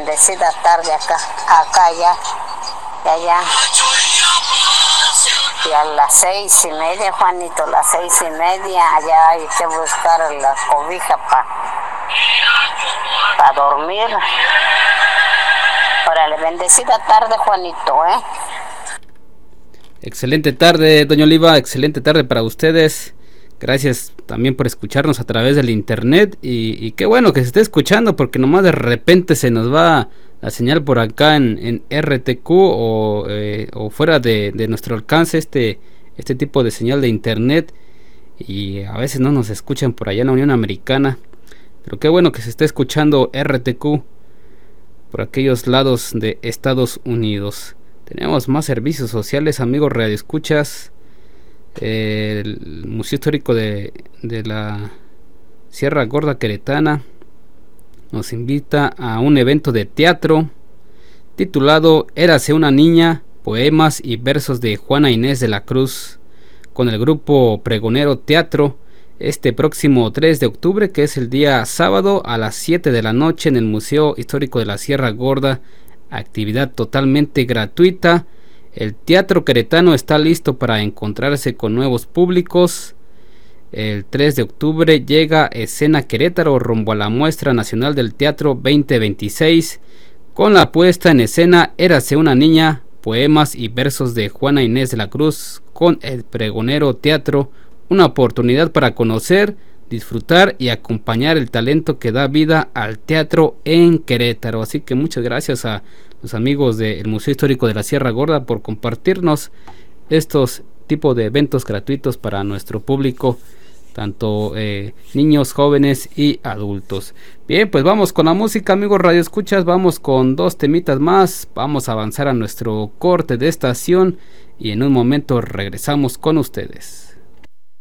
bendecida tarde acá ya. Y a las 6:30, Juanito, las 6:30, allá hay que buscar la cobija para dormir. Órale, bendecida tarde, Juanito, Excelente tarde, doña Oliva, excelente tarde para ustedes. Gracias también por escucharnos a través del internet y qué bueno que se esté escuchando, porque nomás de repente se nos va la señal por acá en RTQ o fuera de nuestro alcance este tipo de señal de internet, y a veces no nos escuchan por allá en la Unión Americana, pero qué bueno que se esté escuchando RTQ por aquellos lados de Estados Unidos. Tenemos más servicios sociales, amigos radioescuchas. El Museo Histórico de la Sierra Gorda Queretana nos invita a un evento de teatro titulado Érase una niña, poemas y versos de Juana Inés de la Cruz, con el grupo Pregonero Teatro, este próximo 3 de octubre, que es el día sábado, a las 7 de la noche en el Museo Histórico de la Sierra Gorda. Actividad totalmente gratuita. El teatro queretano está listo para encontrarse con nuevos públicos. El 3 de octubre llega Escena Querétaro rumbo a la Muestra Nacional del Teatro 2026 con la puesta en escena Érase una niña, poemas y versos de Juana Inés de la Cruz con el Pregonero Teatro, una oportunidad para conocer, disfrutar y acompañar el talento que da vida al teatro en Querétaro. Así que muchas gracias a los amigos del Museo Histórico de la Sierra Gorda por compartirnos estos tipos de eventos gratuitos para nuestro público, tanto niños, jóvenes y adultos. Bien, pues vamos con la música, amigos radioescuchas. Vamos con 2 temitas más. Vamos a avanzar a nuestro corte de estación y en un momento regresamos con ustedes.